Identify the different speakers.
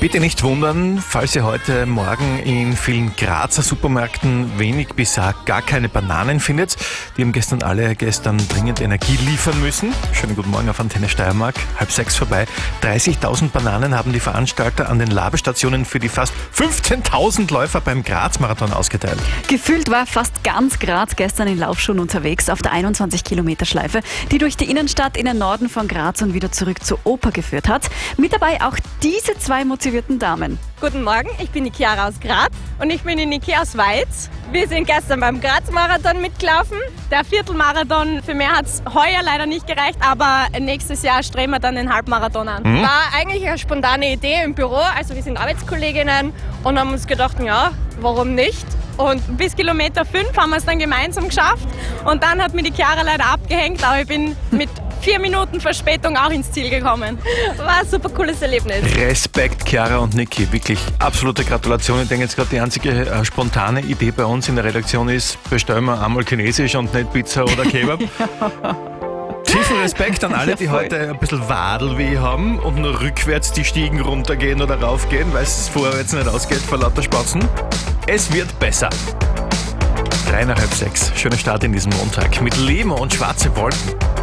Speaker 1: Bitte nicht wundern, falls ihr heute Morgen in vielen Grazer Supermärkten wenig bis gar keine Bananen findet. Die haben gestern dringend Energie liefern müssen. Schönen guten Morgen auf Antenne Steiermark, 5:30 vorbei. 30.000 Bananen haben die Veranstalter an den Labestationen für die fast 15.000 Läufer beim Graz-Marathon ausgeteilt.
Speaker 2: Gefühlt war fast ganz Graz gestern in Laufschuhen unterwegs auf der 21-Kilometer-Schleife, die durch die Innenstadt in den Norden von Graz und wieder zurück zur Oper geführt hat. Mit dabei auch diese zwei motivierten Damen.
Speaker 3: Guten Morgen, ich bin die Chiara aus Graz und ich bin die Niki aus Weiz. Wir sind gestern beim Graz-Marathon mitgelaufen. Der Viertelmarathon, für mehr hat es heuer leider nicht gereicht, aber nächstes Jahr streben wir dann den Halbmarathon an. War eigentlich eine spontane Idee im Büro, also wir sind Arbeitskolleginnen und haben uns gedacht, ja, warum nicht? Und bis Kilometer 5 haben wir es dann gemeinsam geschafft und dann hat mir die Chiara leider abgehängt, aber ich bin mit 4 Minuten Verspätung auch ins Ziel gekommen. War ein super cooles Erlebnis.
Speaker 1: Respekt, Chiara und Niki. Wirklich absolute Gratulation. Ich denke jetzt gerade, die einzige spontane Idee bei uns in der Redaktion ist, bestellen wir einmal Chinesisch und nicht Pizza oder Kebab. Tiefen Respekt an alle, die heute ein bisschen Wadelweh haben und nur rückwärts die Stiegen runtergehen oder raufgehen, weil es vorwärts nicht ausgeht vor lauter Spatzen. Es wird besser. 5:03. Schöner Start in diesem Montag mit Limo und schwarze Wolken.